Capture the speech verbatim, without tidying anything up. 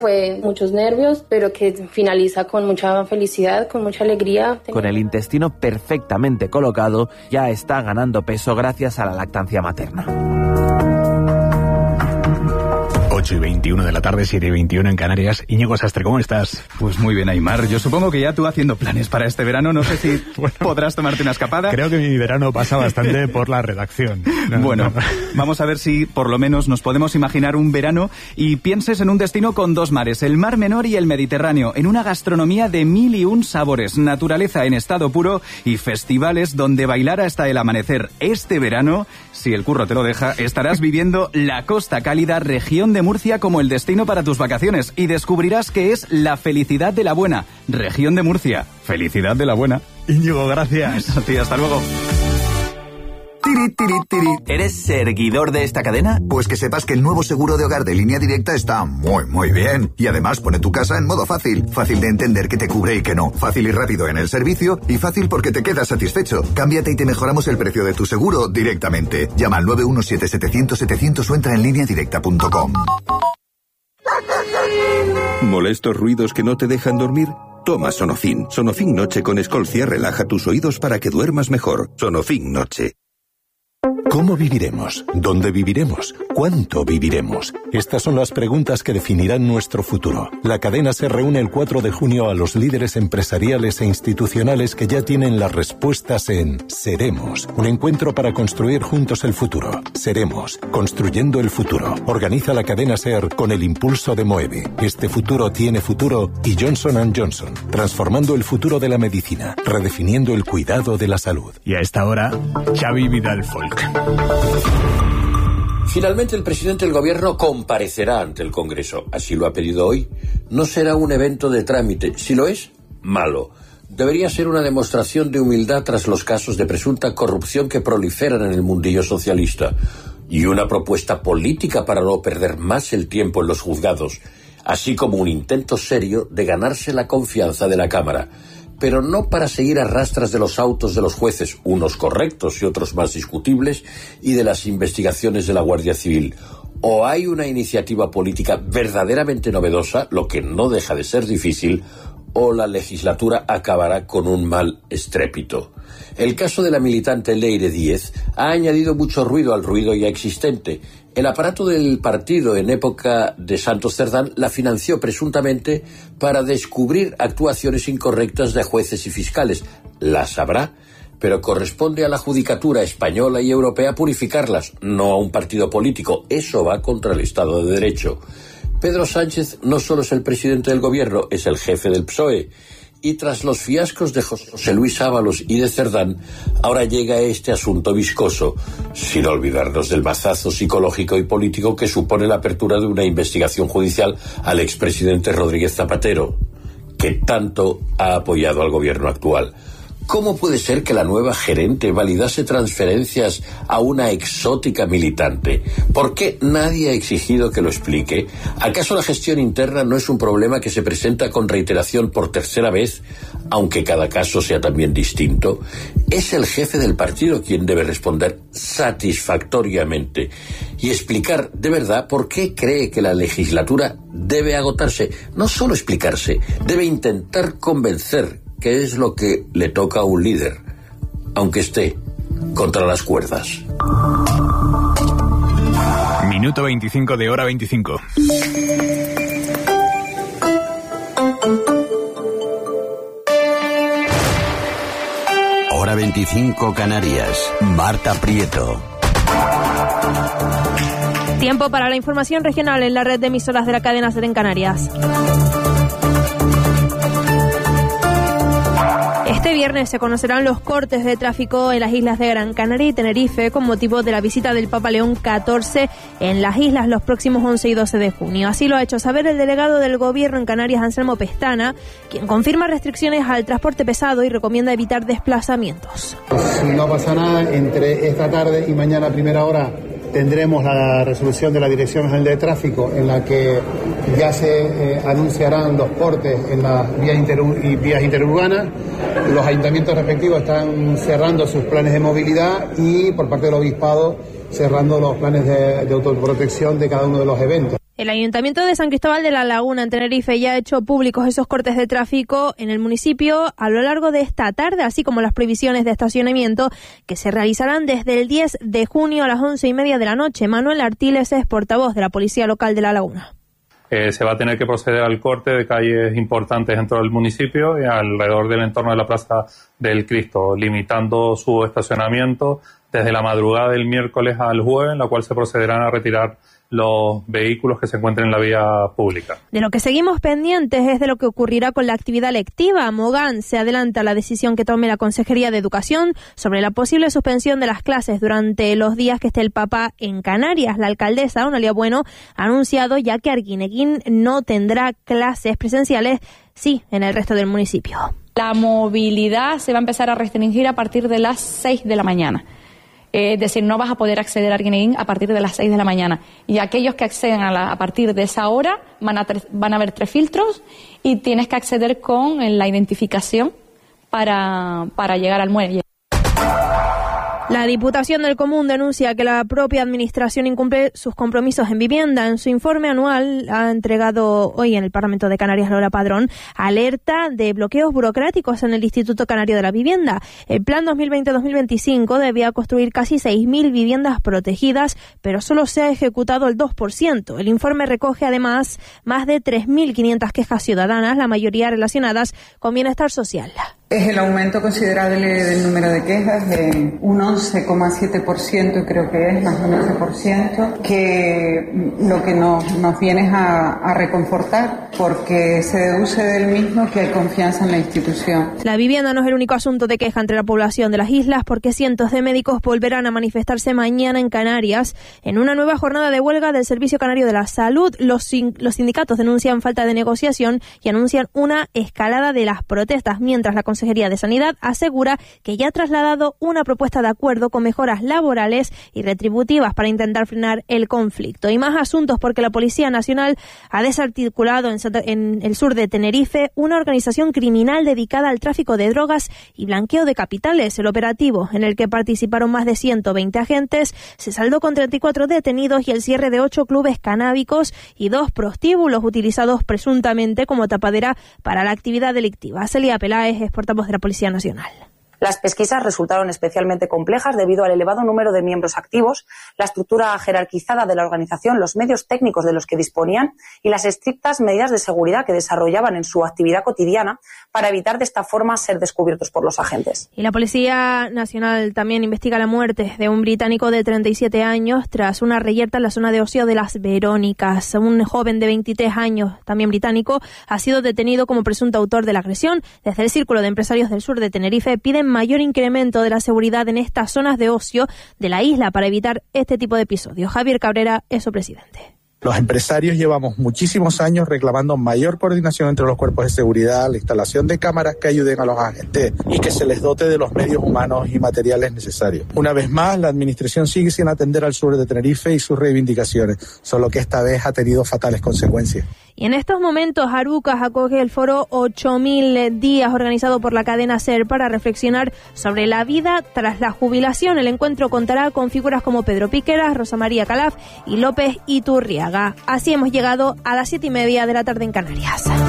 Fue muchos nervios, pero que finaliza con mucha felicidad, con mucha alegría. Con el intestino perfectamente colocado, ya está ganando peso gracias a la lactancia materna. ocho y veintiuno de la tarde, siete y veintiuno en Canarias. Íñigo Sastre, ¿cómo estás? Pues muy bien, Aimar. Yo supongo que ya tú haciendo planes para este verano, no sé si bueno, podrás tomarte una escapada. Creo que mi verano pasa bastante por la redacción. No, bueno, no. Vamos a ver si por lo menos nos podemos imaginar un verano y pienses en un destino con dos mares, el Mar Menor y el Mediterráneo, en una gastronomía de mil y un sabores, naturaleza en estado puro y festivales donde bailar hasta el amanecer. Este verano, si el curro te lo deja, estarás viviendo la Costa Cálida, región de Murcia, como el destino para tus vacaciones y descubrirás que es la felicidad de la buena. Región de Murcia, felicidad de la buena. Íñigo, gracias. A ti, hasta luego. Tiri, tiri, tiri. ¿Eres seguidor de esta cadena? Pues que sepas que el nuevo seguro de hogar de Línea Directa está muy, muy bien. Y además pone tu casa en modo fácil. Fácil de entender qué te cubre y qué no. Fácil y rápido en el servicio. Y fácil porque te quedas satisfecho. Cámbiate y te mejoramos el precio de tu seguro directamente. Llama al nueve uno siete setecientos setecientos o entra en línea directa punto com. ¿Molestos ruidos que no te dejan dormir? Toma Sonofin. Sonofin Noche con Escolcia relaja tus oídos para que duermas mejor. Sonofin Noche. ¿Cómo viviremos? ¿Dónde viviremos? ¿Cuánto viviremos? Estas son las preguntas que definirán nuestro futuro. La cadena se reúne el cuatro de junio a los líderes empresariales e institucionales que ya tienen las respuestas en Seremos, un encuentro para construir juntos el futuro. Seremos, construyendo el futuro. Organiza la cadena SER con el impulso de Moeve. Este futuro tiene futuro y Johnson and Johnson, transformando el futuro de la medicina, redefiniendo el cuidado de la salud. Y a esta hora, Xavi Vidal Folk. Finalmente, el presidente del gobierno comparecerá ante el Congreso. Así lo ha pedido hoy. No será un evento de trámite. Si lo es, malo. Debería ser una demostración de humildad tras los casos de presunta corrupción que proliferan en el mundillo socialista. Y una propuesta política para no perder más el tiempo en los juzgados. Así como un intento serio de ganarse la confianza de la Cámara. Pero no para seguir a rastras de los autos de los jueces, unos correctos y otros más discutibles, y de las investigaciones de la Guardia Civil. O hay una iniciativa política verdaderamente novedosa, lo que no deja de ser difícil, o la legislatura acabará con un mal estrépito. El caso de la militante Leire Díez ha añadido mucho ruido al ruido ya existente. El aparato del partido en época de Santos Cerdán la financió presuntamente para descubrir actuaciones incorrectas de jueces y fiscales. Las habrá, pero corresponde a la judicatura española y europea purificarlas, no a un partido político. Eso va contra el Estado de Derecho. Pedro Sánchez no solo es el presidente del gobierno, es el jefe del P S O E. Y tras los fiascos de José Luis Ábalos y de Cerdán, ahora llega este asunto viscoso, sin olvidarnos del mazazo psicológico y político que supone la apertura de una investigación judicial al expresidente Rodríguez Zapatero, que tanto ha apoyado al gobierno actual. ¿Cómo puede ser que la nueva gerente validase transferencias a una exótica militante? ¿Por qué nadie ha exigido que lo explique? ¿Acaso la gestión interna no es un problema que se presenta con reiteración por tercera vez, aunque cada caso sea también distinto? Es el jefe del partido quien debe responder satisfactoriamente y explicar de verdad por qué cree que la legislatura debe agotarse. No solo explicarse, debe intentar convencer, que es lo que le toca a un líder, aunque esté contra las cuerdas. Minuto veinticinco de hora veinticinco. Hora veinticinco Canarias. Marta Prieto. Tiempo para la información regional en la red de emisoras de la cadena SER en Canarias. Este viernes se conocerán los cortes de tráfico en las islas de Gran Canaria y Tenerife con motivo de la visita del Papa León catorce en las islas los próximos once y doce de junio. Así lo ha hecho saber el delegado del Gobierno en Canarias, Anselmo Pestana, quien confirma restricciones al transporte pesado y recomienda evitar desplazamientos. Si no pasa nada, entre esta tarde y mañana a primera hora tendremos la resolución de la Dirección General de Tráfico en la que ya se eh, anunciarán los cortes en las vías, interu- y vías interurbanas. Los ayuntamientos respectivos están cerrando sus planes de movilidad y por parte del Obispado cerrando los planes de, de autoprotección de cada uno de los eventos. El Ayuntamiento de San Cristóbal de la Laguna, en Tenerife, ya ha hecho públicos esos cortes de tráfico en el municipio a lo largo de esta tarde, así como las prohibiciones de estacionamiento que se realizarán desde el diez de junio a las once y media de la noche. Manuel Artiles es portavoz de la Policía Local de La Laguna. Eh, se va a tener que proceder al corte de calles importantes dentro del municipio y alrededor del entorno de la Plaza del Cristo, limitando su estacionamiento desde la madrugada del miércoles al jueves, en la cual se procederán a retirar los vehículos que se encuentren en la vía pública. De lo que seguimos pendientes es de lo que ocurrirá con la actividad lectiva. Mogán se adelanta a la decisión que tome la Consejería de Educación sobre la posible suspensión de las clases durante los días que esté el Papa en Canarias. La alcaldesa, Onalia Bueno, ha anunciado ya que Arguineguín no tendrá clases presenciales, sí, en el resto del municipio. La movilidad se va a empezar a restringir a partir de las seis de la mañana. Es decir, no vas a poder acceder a Arguineguín a partir de las seis de la mañana. Y aquellos que acceden a, la, a partir de esa hora van a, tre- van a haber tres filtros y tienes que acceder con la identificación para, para llegar al muelle. La Diputación del Común denuncia que la propia Administración incumple sus compromisos en vivienda. En su informe anual ha entregado hoy en el Parlamento de Canarias Lola Padrón alerta de bloqueos burocráticos en el Instituto Canario de la Vivienda. El plan dos mil veinte dos mil veinticinco debía construir casi seis mil viviendas protegidas, pero solo se ha ejecutado el dos por ciento. El informe recoge además más de tres mil quinientas quejas ciudadanas, la mayoría relacionadas con bienestar social. Es el aumento considerable del número de quejas, de un once coma siete por ciento creo que es, más de un once por ciento, que lo que nos, nos viene es a, a reconfortar, porque se deduce del mismo que hay confianza en la institución. La vivienda no es el único asunto de queja entre la población de las islas, porque cientos de médicos volverán a manifestarse mañana en Canarias en una nueva jornada de huelga del Servicio Canario de la Salud. Los, los sindicatos denuncian falta de negociación y anuncian una escalada de las protestas, mientras la Consejería de Sanidad asegura que ya ha trasladado una propuesta de acuerdo con mejoras laborales y retributivas para intentar frenar el conflicto. Y más asuntos, porque la Policía Nacional ha desarticulado en, en el sur de Tenerife una organización criminal dedicada al tráfico de drogas y blanqueo de capitales. El operativo, en el que participaron más de ciento veinte agentes, se saldó con treinta y cuatro detenidos y el cierre de ocho clubes canábicos y dos prostíbulos utilizados presuntamente como tapadera para la actividad delictiva. Celia Peláez es portavoz de la Policía Nacional. Las pesquisas resultaron especialmente complejas debido al elevado número de miembros activos, la estructura jerarquizada de la organización, los medios técnicos de los que disponían y las estrictas medidas de seguridad que desarrollaban en su actividad cotidiana para evitar de esta forma ser descubiertos por los agentes. Y la Policía Nacional también investiga la muerte de un británico de treinta y siete años tras una reyerta en la zona de ocio de Las Verónicas. Un joven de veintitrés años, también británico, ha sido detenido como presunto autor de la agresión. Desde el Círculo de Empresarios del Sur de Tenerife piden mayor incremento de la seguridad en estas zonas de ocio de la isla para evitar este tipo de episodios. Javier Cabrera es su presidente. Los empresarios llevamos muchísimos años reclamando mayor coordinación entre los cuerpos de seguridad, la instalación de cámaras que ayuden a los agentes y que se les dote de los medios humanos y materiales necesarios. Una vez más, la Administración sigue sin atender al sur de Tenerife y sus reivindicaciones, solo que esta vez ha tenido fatales consecuencias. Y en estos momentos, Arucas acoge el foro ocho mil días organizado por la cadena SER para reflexionar sobre la vida tras la jubilación. El encuentro contará con figuras como Pedro Piqueras, Rosa María Calaf y López Iturriaga. Así hemos llegado a las siete y media de la tarde en Canarias.